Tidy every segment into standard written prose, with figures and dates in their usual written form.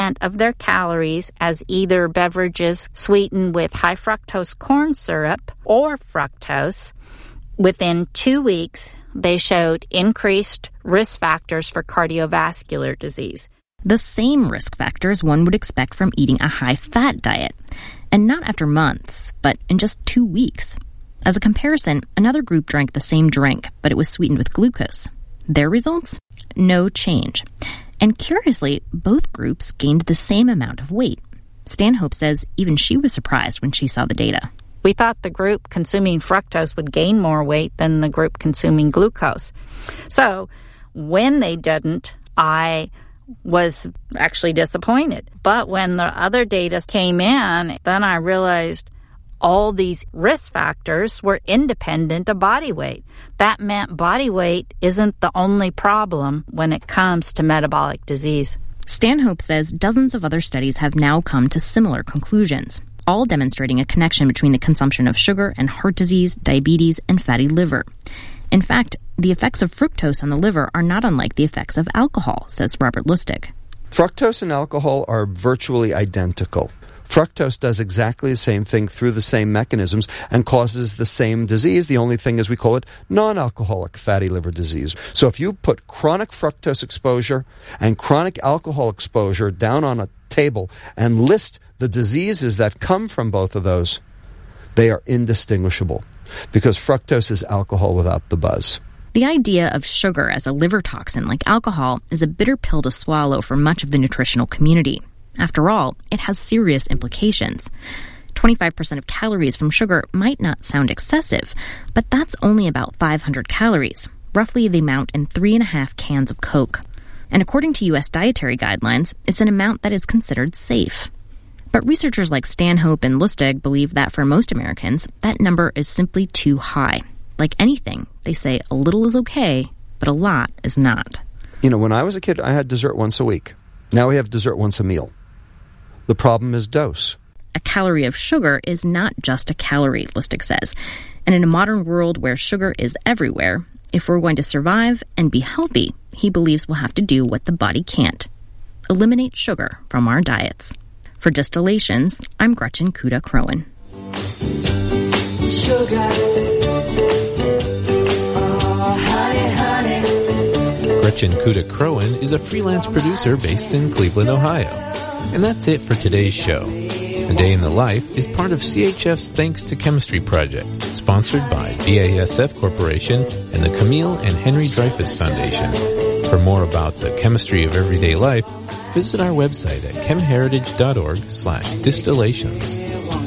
of their calories as either beverages sweetened with high fructose corn syrup or fructose. Within 2 weeks, they showed increased risk factors for cardiovascular disease. The same risk factors one would expect from eating a high-fat diet. And not after months, but in just 2 weeks. As a comparison, another group drank the same drink, but it was sweetened with glucose. Their results? No change. And curiously, both groups gained the same amount of weight. Stanhope says even she was surprised when she saw the data. We thought the group consuming fructose would gain more weight than the group consuming glucose. So when they didn't, I was actually disappointed. But when the other data came in, then I realized all these risk factors were independent of body weight. That meant body weight isn't the only problem when it comes to metabolic disease. Stanhope says dozens of other studies have now come to similar conclusions, all demonstrating a connection between the consumption of sugar and heart disease, diabetes, and fatty liver. In fact, the effects of fructose on the liver are not unlike the effects of alcohol, says Robert Lustig. Fructose and alcohol are virtually identical. Fructose does exactly the same thing through the same mechanisms and causes the same disease. The only thing is we call it non-alcoholic fatty liver disease. So if you put chronic fructose exposure and chronic alcohol exposure down on a table and list the diseases that come from both of those, they are indistinguishable because fructose is alcohol without the buzz. The idea of sugar as a liver toxin like alcohol is a bitter pill to swallow for much of the nutritional community. After all, it has serious implications. 25% of calories from sugar might not sound excessive, but that's only about 500 calories, roughly the amount in 3.5 cans of Coke. And according to U.S. dietary guidelines, it's an amount that is considered safe. But researchers like Stanhope and Lustig believe that for most Americans, that number is simply too high. Like anything, they say a little is okay, but a lot is not. You know, when I was a kid, I had dessert once a week. Now we have dessert once a meal. The problem is dose. A calorie of sugar is not just a calorie, Lustig says. And in a modern world where sugar is everywhere, if we're going to survive and be healthy, he believes we'll have to do what the body can't. Eliminate sugar from our diets. For Distillations, I'm Gretchen Kuda-Crowan. Gretchen Kuda-Crowan is a freelance producer based in Cleveland, Ohio. And that's it for today's show. A Day in the Life is part of CHF's Thanks to Chemistry project, sponsored by BASF Corporation and the Camille and Henry Dreyfuss Foundation. For more about the chemistry of everyday life, visit our website at chemheritage.org/distillations.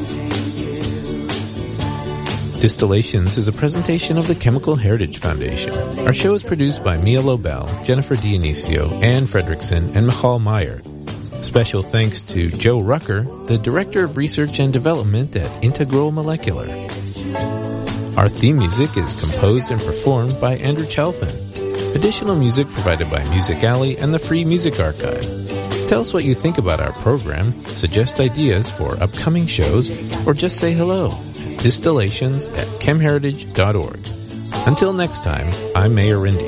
Distillations is a presentation of the Chemical Heritage Foundation. Our show is produced by Mia Lobel, Jennifer Dionisio, Ann Fredrickson, and Michal Meyer. Special thanks to Joe Rucker, the Director of Research and Development at Integral Molecular. Our theme music is composed and performed by Andrew Chalfin. Additional music provided by Music Alley and the Free Music Archive. Tell us what you think about our program, suggest ideas for upcoming shows, or just say hello. Distillations at chemheritage.org. Until next time, I'm Mayor Rindy.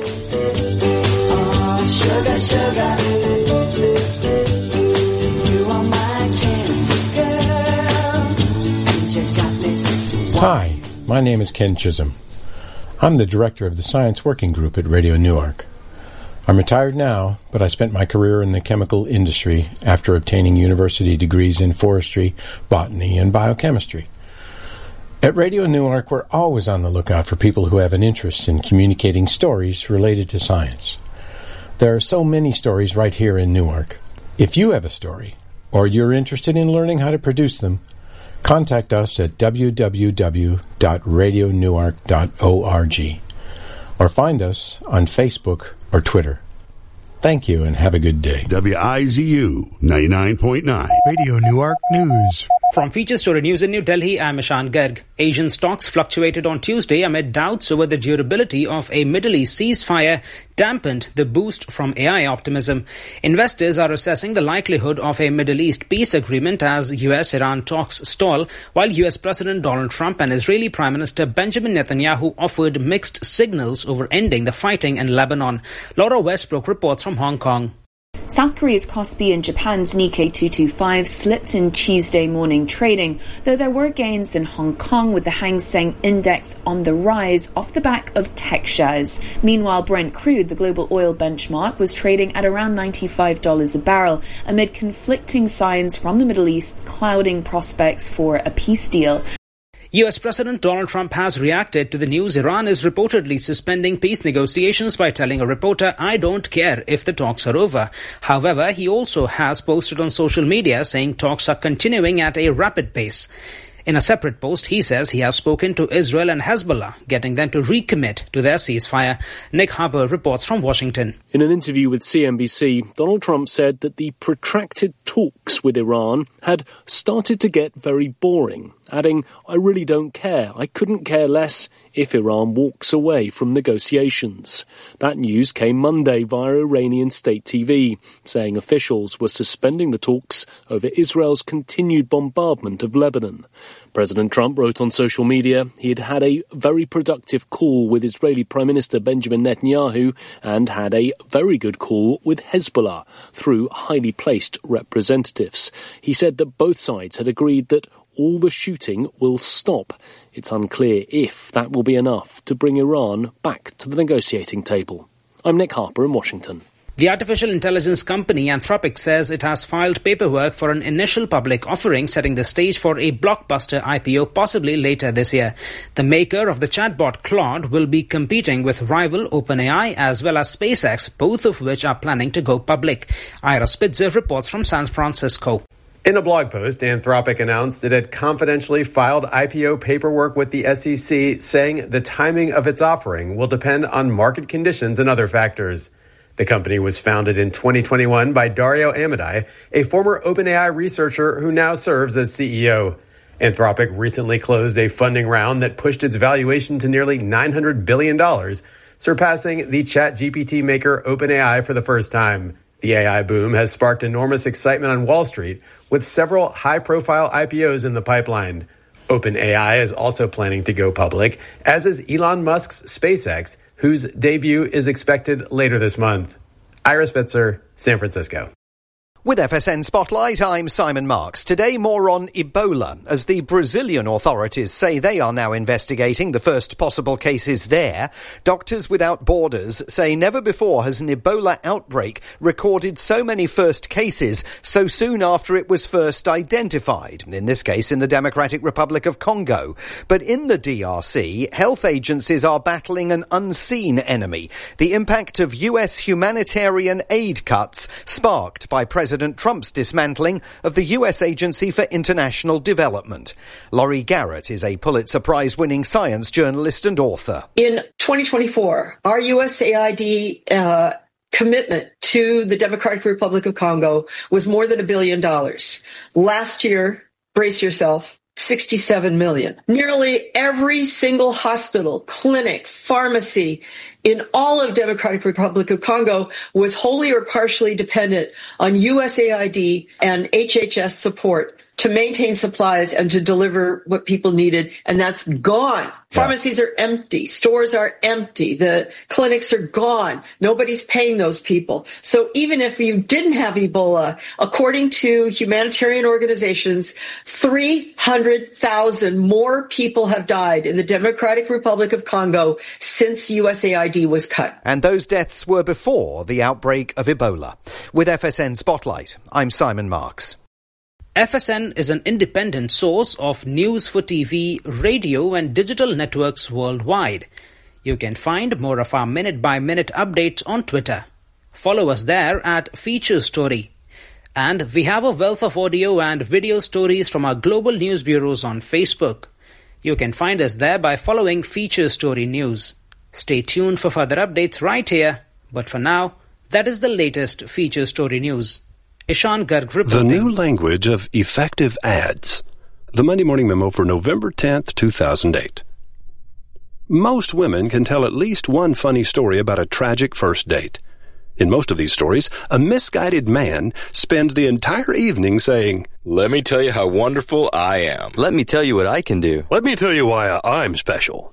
Sugar, sugar. Hi, my name is Ken Chisholm. I'm the director of the Science Working Group at Radio Newark. I'm retired now, but I spent my career in the chemical industry after obtaining university degrees in forestry, botany, and biochemistry. At Radio Newark, we're always on the lookout for people who have an interest in communicating stories related to science. There are so many stories right here in Newark. If you have a story, or you're interested in learning how to produce them, contact us at www.radionewark.org or find us on Facebook or Twitter. Thank you and have a good day. WIZU 99.9 Radio Newark News. From Feature Story News in New Delhi, I'm Ishan Garg. Asian stocks fluctuated on Tuesday amid doubts over the durability of a Middle East ceasefire dampened the boost from AI optimism. Investors are assessing the likelihood of a Middle East peace agreement as US-Iran talks stall, while US President Donald Trump and Israeli Prime Minister Benjamin Netanyahu offered mixed signals over ending the fighting in Lebanon. Laura Westbrook reports from Hong Kong. South Korea's Kospi and Japan's Nikkei 225 slipped in Tuesday morning trading, though there were gains in Hong Kong with the Hang Seng Index on the rise off the back of tech shares. Meanwhile, Brent crude, the global oil benchmark, was trading at around $95 a barrel amid conflicting signs from the Middle East clouding prospects for a peace deal. US President Donald Trump has reacted to the news Iran is reportedly suspending peace negotiations by telling a reporter, "I don't care if the talks are over." However, he also has posted on social media saying talks are continuing at a rapid pace. In a separate post, he says he has spoken to Israel and Hezbollah, getting them to recommit to their ceasefire. Nick Harper reports from Washington. In an interview with CNBC, Donald Trump said that the protracted talks with Iran had started to get very boring, adding, "I really don't care. I couldn't care less if Iran walks away from negotiations." That news came Monday via Iranian state TV, saying officials were suspending the talks over Israel's continued bombardment of Lebanon. President Trump wrote on social media he had had a very productive call with Israeli Prime Minister Benjamin Netanyahu and had a very good call with Hezbollah through highly placed representatives. He said that both sides had agreed that all the shooting will stop. It's unclear if that will be enough to bring Iran back to the negotiating table. I'm Nick Harper in Washington. The artificial intelligence company Anthropic says it has filed paperwork for an initial public offering, setting the stage for a blockbuster IPO possibly later this year. The maker of the chatbot Claude will be competing with rival OpenAI as well as SpaceX, both of which are planning to go public. Ira Spitzer reports from San Francisco. In a blog post, Anthropic announced it had confidentially filed IPO paperwork with the SEC, saying the timing of its offering will depend on market conditions and other factors. The company was founded in 2021 by Dario Amodei, a former OpenAI researcher who now serves as CEO. Anthropic recently closed a funding round that pushed its valuation to nearly $900 billion, surpassing the ChatGPT maker OpenAI for the first time. The AI boom has sparked enormous excitement on Wall Street, with several high-profile IPOs in the pipeline. OpenAI is also planning to go public, as is Elon Musk's SpaceX, whose debut is expected later this month. Ira Spitzer, San Francisco. With FSN Spotlight, I'm Simon Marks. Today, more on Ebola, as the Brazilian authorities say they are now investigating the first possible cases there. Doctors Without Borders say never before has an Ebola outbreak recorded so many first cases so soon after it was first identified, in this case in the Democratic Republic of Congo. But in the DRC, health agencies are battling an unseen enemy, the impact of US humanitarian aid cuts sparked by President Trump's dismantling of the US Agency for International Development. Laurie Garrett is a Pulitzer Prize-winning science journalist and author. In 2024, our USAID commitment to the Democratic Republic of Congo was more than $1 billion. Last year, brace yourself, $67 million. Nearly every single hospital, clinic, pharmacy in all of Democratic Republic of Congo was wholly or partially dependent on USAID and HHS support to maintain supplies and to deliver what people needed, and that's gone. Yeah. Pharmacies are empty. Stores are empty. The clinics are gone. Nobody's paying those people. So even if you didn't have Ebola, according to humanitarian organizations, 300,000 more people have died in the Democratic Republic of Congo since USAID was cut. And those deaths were before the outbreak of Ebola. With FSN Spotlight, I'm Simon Marks. FSN is an independent source of news for TV, radio and digital networks worldwide. You can find more of our minute-by-minute updates on Twitter. Follow us there at Feature Story. And we have a wealth of audio and video stories from our global news bureaus on Facebook. You can find us there by following Feature Story News. Stay tuned for further updates right here. But for now, that is the latest Feature Story News. Ishan Garg reporting. The new language of effective ads. The Monday Morning Memo for November 10th, 2008. Most women can tell at least one funny story about a tragic first date. In most of these stories, a misguided man spends the entire evening saying, "Let me tell you how wonderful I am. Let me tell you what I can do. Let me tell you why I'm special."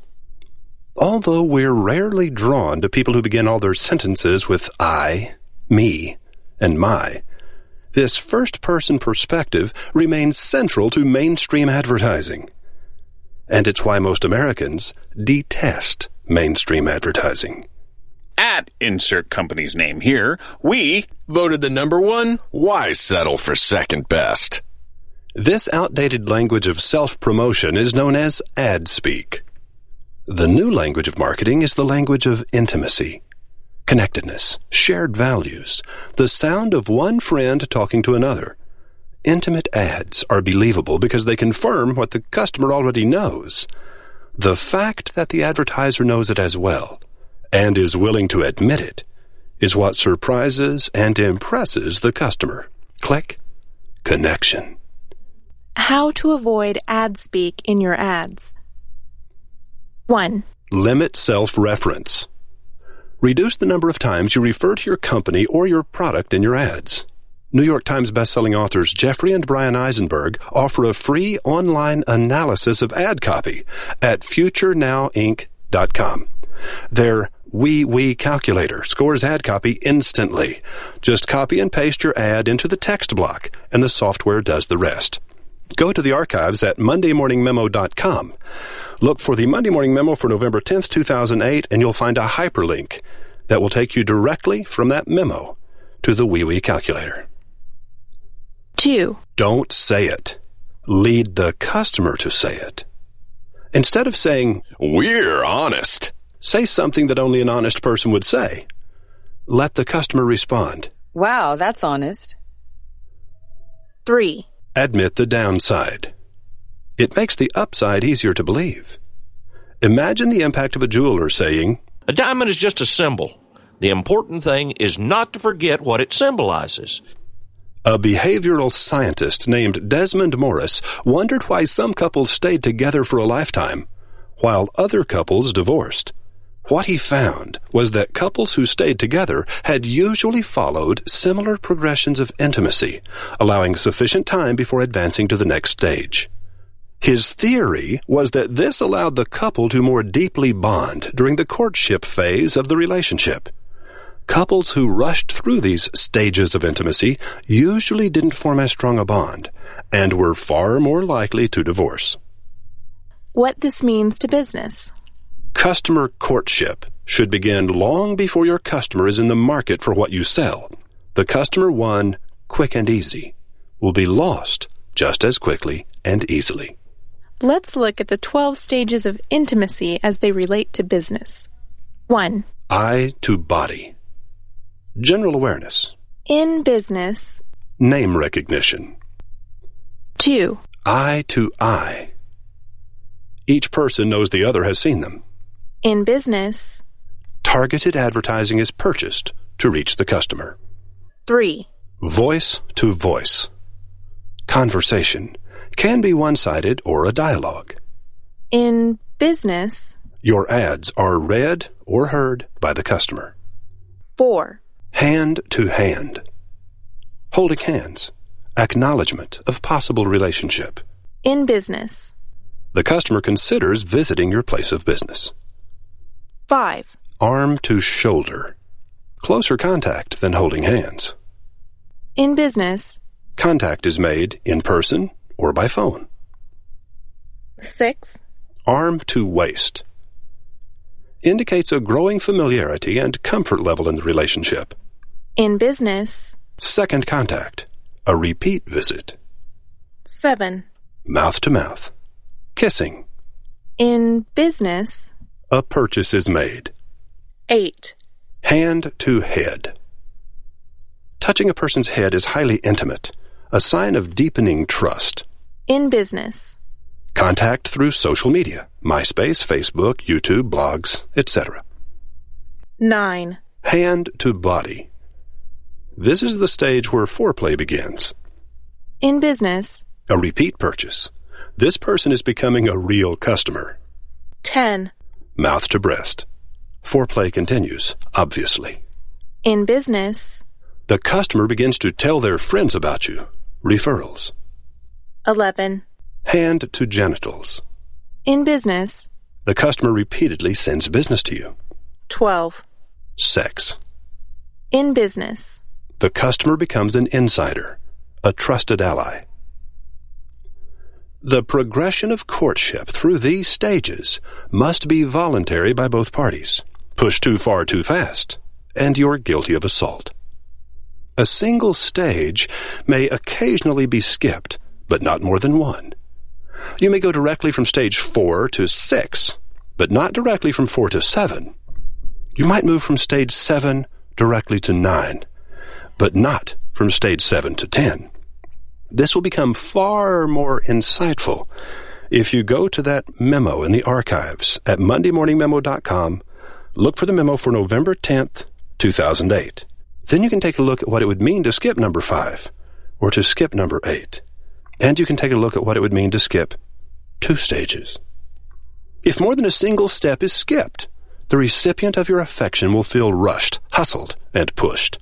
Although we're rarely drawn to people who begin all their sentences with I, me, and my. This first-person perspective remains central to mainstream advertising. And it's why most Americans detest mainstream advertising. At insert company's name here, we voted the number one. Why settle for second best? This outdated language of self-promotion is known as ad speak. The new language of marketing is the language of intimacy, connectedness, shared values, the sound of one friend talking to another. Intimate ads are believable because they confirm what the customer already knows. The fact that the advertiser knows it as well and is willing to admit it is what surprises and impresses the customer. Click. Connection. How to avoid ad speak in your ads. 1. Limit self-reference. Reduce the number of times you refer to your company or your product in your ads. New York Times bestselling authors Jeffrey and Brian Eisenberg offer a free online analysis of ad copy at futurenowinc.com. Their We calculator scores ad copy instantly. Just copy and paste your ad into the text block, and the software does the rest. Go to the archives at mondaymorningmemo.com. Look for the Monday Morning Memo for November 10th, 2008, and you'll find a hyperlink that will take you directly from that memo to the We calculator. 2. Don't say it. Lead the customer to say it. Instead of saying, "We're honest," say something that only an honest person would say. Let the customer respond. "Wow, that's honest." 3. Admit the downside. It makes the upside easier to believe. Imagine the impact of a jeweler saying, "A diamond is just a symbol. The important thing is not to forget what it symbolizes." A behavioral scientist named Desmond Morris wondered why some couples stayed together for a lifetime, while other couples divorced. What he found was that couples who stayed together had usually followed similar progressions of intimacy, allowing sufficient time before advancing to the next stage. His theory was that this allowed the couple to more deeply bond during the courtship phase of the relationship. Couples who rushed through these stages of intimacy usually didn't form as strong a bond and were far more likely to divorce. What this means to business. Customer courtship should begin long before your customer is in the market for what you sell. The customer won quick and easy will be lost just as quickly and easily. Let's look at the 12 stages of intimacy as they relate to business. 1. Eye to body. General awareness. In business. Name recognition. 2. Eye to eye. Each person knows the other has seen them. In business. Targeted advertising is purchased to reach the customer. 3. Voice to voice. Conversation can be one-sided or a dialogue. In business. Your ads are read or heard by the customer. 4. Hand to hand. Holding hands. Acknowledgement of possible relationship. In business. The customer considers visiting your place of business. 5. Arm to shoulder. Closer contact than holding hands. In business. Contact is made in person or by phone. 6. Arm to waist. Indicates a growing familiarity and comfort level in the relationship. In business. Second contact. A repeat visit. 7. Mouth to mouth. Kissing. In business. A purchase is made. 8. Hand to head. Touching a person's head is highly intimate, a sign of deepening trust. In business. Contact through social media, MySpace, Facebook, YouTube, blogs, etc. 9. Hand to body. This is the stage where foreplay begins. In business. A repeat purchase. This person is becoming a real customer. 10. Mouth to breast. Foreplay continues, obviously. In business. The customer begins to tell their friends about you. Referrals. 11. Hand to genitals. In business. The customer repeatedly sends business to you. 12. Sex. In business. the customer becomes an insider, a trusted ally. The progression of courtship through these stages must be voluntary by both parties. Push too far too fast, and you're guilty of assault. A single stage may occasionally be skipped, but not more than one. You may go directly from stage 4 to 6, but not directly from 4 to 7. You might move from stage 7 directly to 9, but not from stage 7 to 10. This will become far more insightful if you go to that memo in the archives at mondaymorningmemo.com, look for the memo for November 10th, 2008. Then you can take a look at what it would mean to skip number 5 or to skip number 8. And you can take a look at what it would mean to skip 2 stages. If more than a single step is skipped, the recipient of your affection will feel rushed, hustled, and pushed.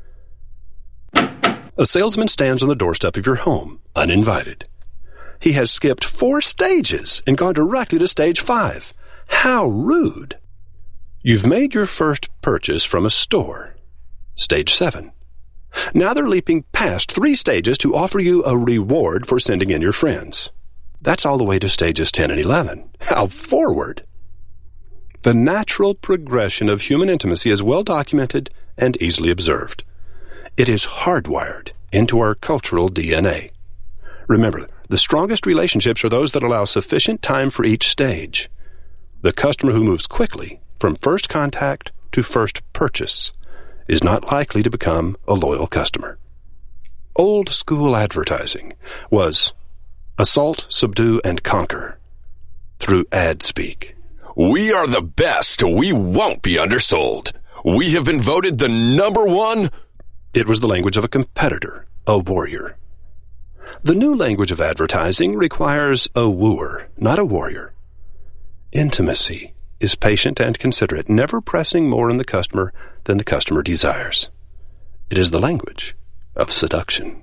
A salesman stands on the doorstep of your home, uninvited. He has skipped 4 stages and gone directly to stage 5. How rude! You've made your first purchase from a store. Stage 7. Now they're leaping past 3 stages to offer you a reward for sending in your friends. That's all the way to stages 10 and 11. How forward! The natural progression of human intimacy is well documented and easily observed. It is hardwired into our cultural DNA. Remember, the strongest relationships are those that allow sufficient time for each stage. The customer who moves quickly from first contact to first purchase is not likely to become a loyal customer. Old school advertising was assault, subdue, and conquer through ad speak. We are the best. We won't be undersold. We have been voted the number 1. It was the language of a competitor, a warrior. The new language of advertising requires a wooer, not a warrior. Intimacy is patient and considerate, never pressing more on the customer than the customer desires. It is the language of seduction.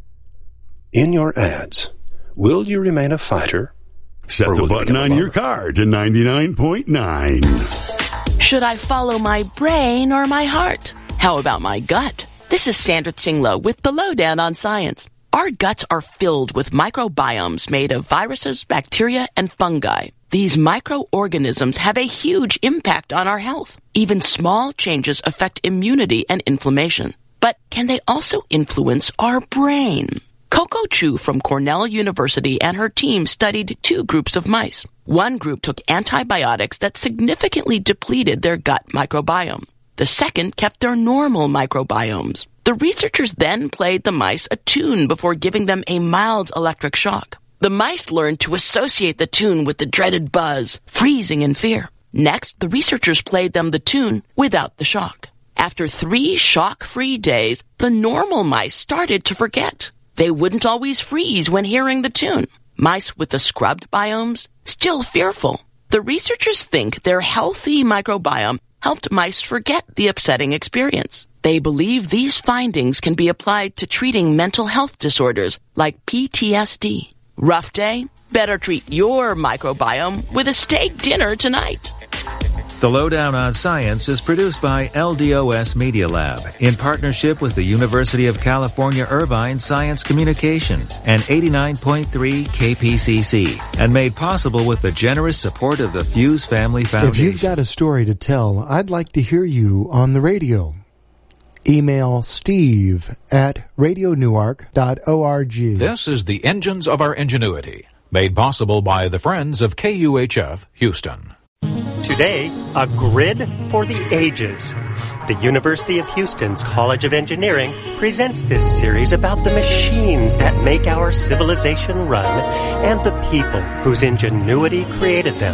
In your ads, will you remain a fighter? Set the button on your car to 99.9. Should I follow my brain or my heart? How about my gut? This is Sandra Tsinglo with the Lowdown on Science. Our guts are filled with microbiomes made of viruses, bacteria, and fungi. These microorganisms have a huge impact on our health. Even small changes affect immunity and inflammation. But can they also influence our brain? Coco Chu from Cornell University and her team studied 2 groups of mice. One group took antibiotics that significantly depleted their gut microbiome. The second kept their normal microbiomes. The researchers then played the mice a tune before giving them a mild electric shock. The mice learned to associate the tune with the dreaded buzz, freezing, and fear. Next, the researchers played them the tune without the shock. After 3 shock-free days, the normal mice started to forget. They wouldn't always freeze when hearing the tune. Mice with the scrubbed biomes, still fearful. The researchers think their healthy microbiome helped mice forget the upsetting experience. They believe these findings can be applied to treating mental health disorders like PTSD. Rough day? Better treat your microbiome with a steak dinner tonight. The Lowdown on Science is produced by LDOS Media Lab in partnership with the University of California Irvine Science Communication and 89.3 KPCC, and made possible with the generous support of the Fuse Family Foundation. If you've got a story to tell, I'd like to hear you on the radio. Email steve@radionewark.org. This is the Engines of Our Ingenuity, made possible by the Friends of KUHF Houston. Today, a grid for the ages. The University of Houston's College of Engineering presents this series about the machines that make our civilization run and the people whose ingenuity created them.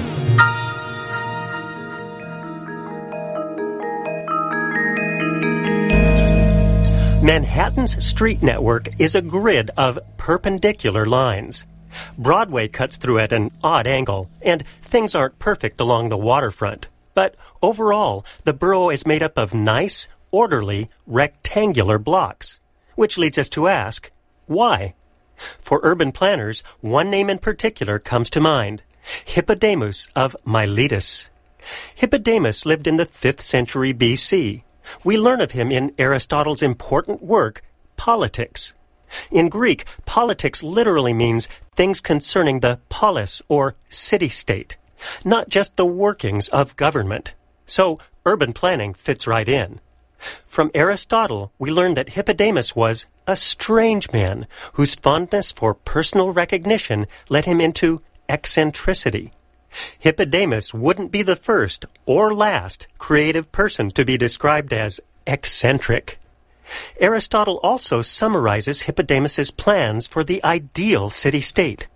Manhattan's street network is a grid of perpendicular lines. Broadway cuts through at an odd angle, and things aren't perfect along the waterfront. But overall, the borough is made up of nice, orderly, rectangular blocks. Which leads us to ask, why? For urban planners, one name in particular comes to mind, Hippodamus of Miletus. Hippodamus lived in the 5th century BC. We learn of him in Aristotle's important work, Politics. In Greek, politics literally means things concerning the polis, or city-state, not just the workings of government. So, urban planning fits right in. From Aristotle, we learn that Hippodamus was a strange man whose fondness for personal recognition led him into eccentricity. Hippodamus wouldn't be the first or last creative person to be described as eccentric. Aristotle also summarizes Hippodamus's plans for the ideal city-state.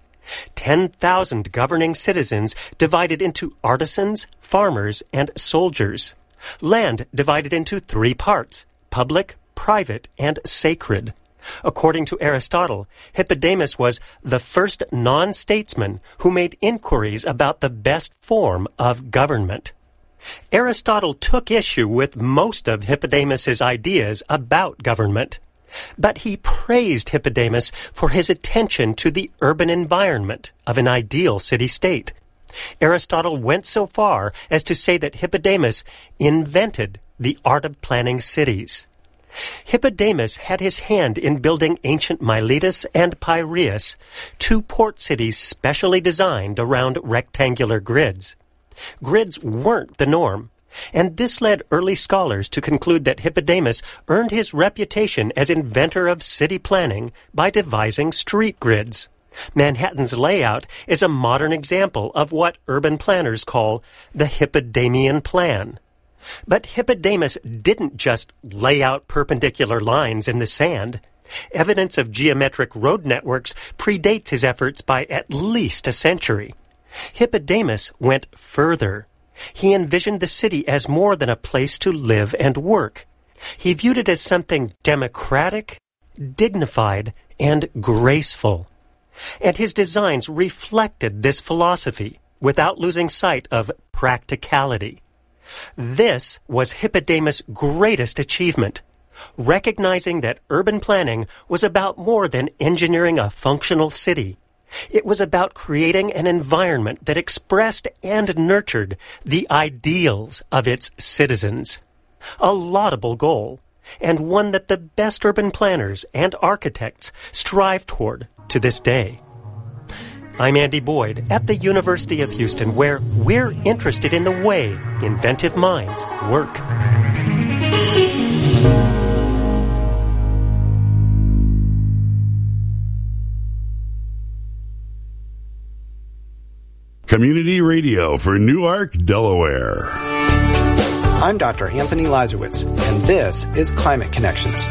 10,000 governing citizens divided into artisans, farmers, and soldiers. Land divided into 3 parts, public, private, and sacred. According to Aristotle, Hippodamus was the first non-statesman who made inquiries about the best form of government. Aristotle took issue with most of Hippodamus's ideas about government, but he praised Hippodamus for his attention to the urban environment of an ideal city-state. Aristotle went so far as to say that Hippodamus invented the art of planning cities. Hippodamus had his hand in building ancient Miletus and Piraeus, 2 port cities specially designed around rectangular grids. Grids weren't the norm, and this led early scholars to conclude that Hippodamus earned his reputation as inventor of city planning by devising street grids. Manhattan's layout is a modern example of what urban planners call the Hippodamian plan. But Hippodamus didn't just lay out perpendicular lines in the sand. Evidence of geometric road networks predates his efforts by at least a century. Hippodamus went further. He envisioned the city as more than a place to live and work. He viewed it as something democratic, dignified, and graceful. And his designs reflected this philosophy without losing sight of practicality. This was Hippodamus' greatest achievement, recognizing that urban planning was about more than engineering a functional city. It was about creating an environment that expressed and nurtured the ideals of its citizens. A laudable goal, and one that the best urban planners and architects strive toward to this day. I'm Andy Boyd at the University of Houston, where we're interested in the way inventive minds work. Community Radio for Newark, Delaware. I'm Dr. Anthony Lazarowitz, and this is Climate Connections.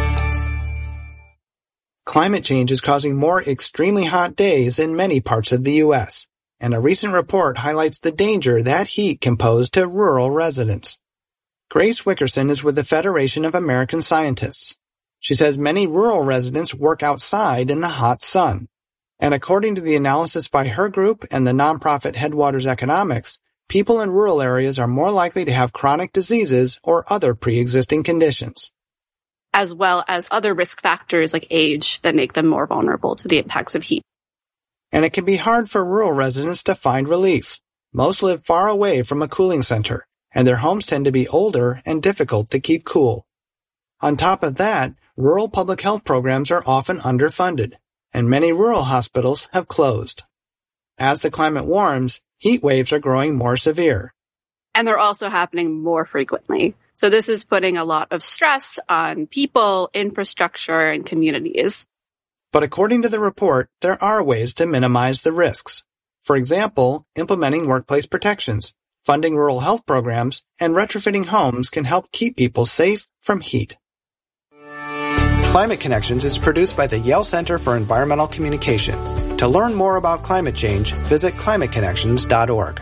Climate change is causing more extremely hot days in many parts of the U.S., and a recent report highlights the danger that heat can pose to rural residents. Grace Wickerson is with the Federation of American Scientists. She says many rural residents work outside in the hot sun. And according to the analysis by her group and the nonprofit Headwaters Economics, people in rural areas are more likely to have chronic diseases or other pre-existing conditions, as well as other risk factors like age that make them more vulnerable to the impacts of heat. And it can be hard for rural residents to find relief. Most live far away from a cooling center, and their homes tend to be older and difficult to keep cool. On top of that, rural public health programs are often underfunded, and many rural hospitals have closed. As the climate warms, heat waves are growing more severe. And they're also happening more frequently. So this is putting a lot of stress on people, infrastructure, and communities. But according to the report, there are ways to minimize the risks. For example, implementing workplace protections, funding rural health programs, and retrofitting homes can help keep people safe from heat. Climate Connections is produced by the Yale Center for Environmental Communication. To learn more about climate change, visit climateconnections.org.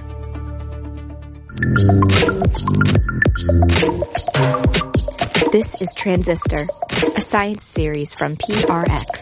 This is Transistor, a science series from PRX.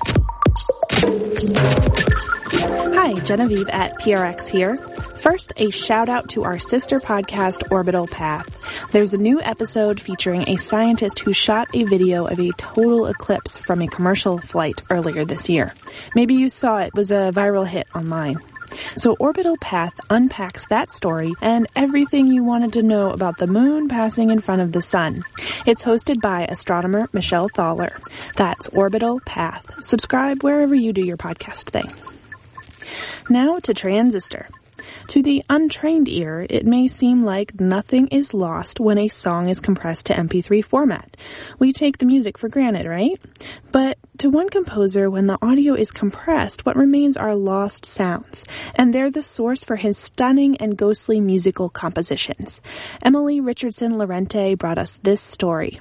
Hi, Genevieve at PRX here. First, a shout out to our sister podcast, Orbital Path. There's a new episode featuring a scientist who shot a video of a total eclipse from a commercial flight earlier this year. Maybe you saw it. It was a viral hit online. So Orbital Path unpacks that story and everything you wanted to know about the moon passing in front of the sun. It's hosted by astronomer Michelle Thaller. That's Orbital Path. Subscribe wherever you do your podcast thing. Now to Transistor. To the untrained ear, it may seem like nothing is lost when a song is compressed to MP3 format. We take the music for granted, right? But to one composer, when the audio is compressed, what remains are lost sounds, and they're the source for his stunning and ghostly musical compositions. Emily Richardson Lorente brought us this story.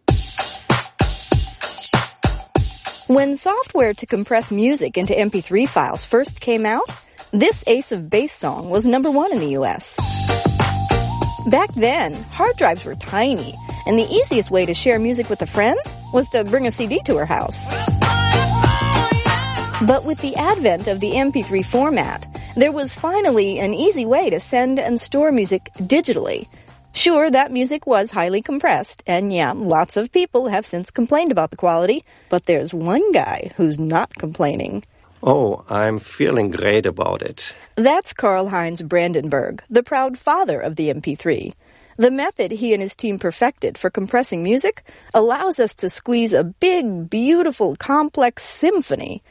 When software to compress music into MP3 files first came out, this Ace of Base song was #1 in the U.S. Back then, hard drives were tiny, and the easiest way to share music with a friend was to bring a CD to her house. But with the advent of the MP3 format, there was finally an easy way to send and store music digitally. Sure, that music was highly compressed, and yeah, lots of people have since complained about the quality, but there's one guy who's not complaining. Oh, I'm feeling great about it. That's Karl-Heinz Brandenburg, the proud father of the MP3. The method he and his team perfected for compressing music allows us to squeeze a big, beautiful, complex symphony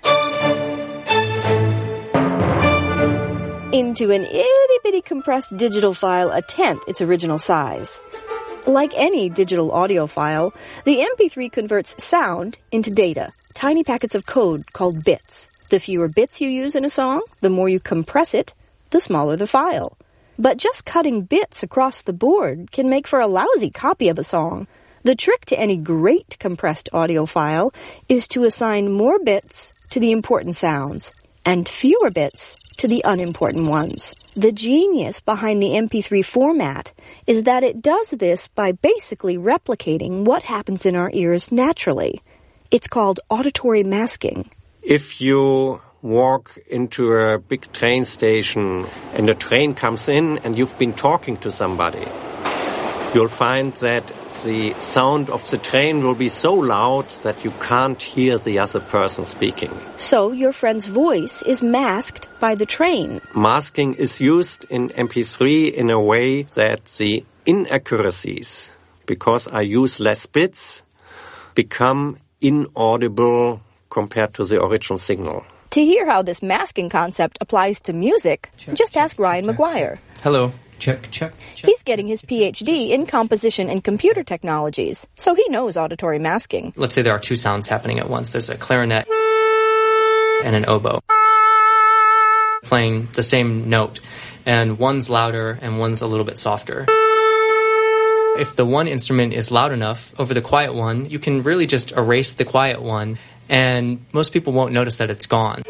into an itty-bitty compressed digital file 1/10 its original size. Like any digital audio file, the MP3 converts sound into data, tiny packets of code called bits. The fewer bits you use in a song, the more you compress it, the smaller the file. But just cutting bits across the board can make for a lousy copy of a song. The trick to any great compressed audio file is to assign more bits to the important sounds and fewer bits to the unimportant ones. The genius behind the MP3 format is that it does this by basically replicating what happens in our ears naturally. It's called auditory masking. If you walk into a big train station and a train comes in and you've been talking to somebody, you'll find that the sound of the train will be so loud that you can't hear the other person speaking. So your friend's voice is masked by the train. Masking is used in MP3 in a way that the inaccuracies, because I use less bits, become inaudible compared to the original signal. To hear how this masking concept applies to music, just ask Ryan McGuire. Hello. Check. He's getting his PhD in composition and computer technologies, so he knows auditory masking. Let's say there are two sounds happening at once. There's a clarinet and an oboe playing the same note, and one's louder and one's a little bit softer. If the one instrument is loud enough over the quiet one, you can really just erase the quiet one, and most people won't notice that it's gone.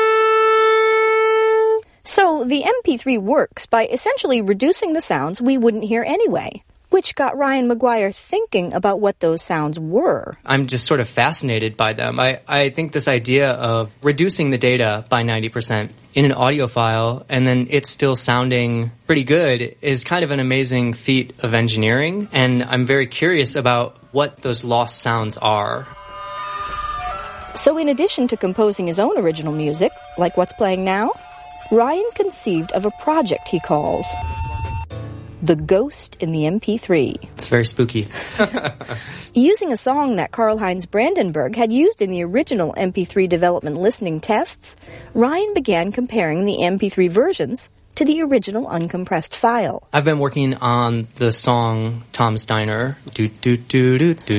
So the MP3 works by essentially reducing the sounds we wouldn't hear anyway, which got Ryan McGuire thinking about what those sounds were. I'm just sort of fascinated by them. I think this idea of reducing the data by 90% in an audio file and then it's still sounding pretty good is kind of an amazing feat of engineering, and I'm very curious about what those lost sounds are. So in addition to composing his own original music, like what's playing now, Ryan conceived of a project he calls The Ghost in the MP3. It's very spooky. Using a song that Karl-Heinz Brandenburg had used in the original MP3 development listening tests, Ryan began comparing the MP3 versions to the original uncompressed file. I've been working on the song Tom's Diner. Do, do, do, do, do.